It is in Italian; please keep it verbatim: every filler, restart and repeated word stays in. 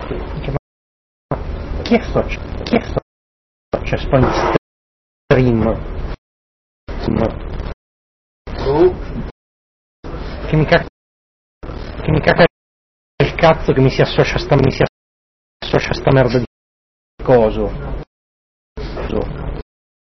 Dice, ma chi è sto, chi è sto, c'è sto in stream? Che mi cacca, che mi cacca il cazzo che mi si associa sta, mi si associa sta merda di coso.